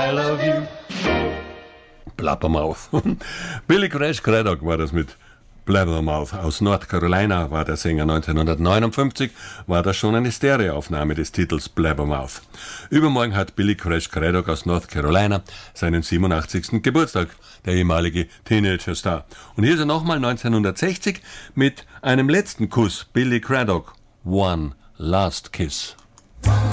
all of you. Blabbermouth. Billy Crash Craddock war das mit Blabbermouth. Aus North Carolina war der Sänger. 1959 war das schon eine Stereoaufnahme des Titels Blabbermouth. Übermorgen hat Billy Crash Craddock aus North Carolina seinen 87. Geburtstag, der ehemalige Teenager-Star. Und hier ist er nochmal 1960 mit einem letzten Kuss, Billy Craddock, One Last Kiss.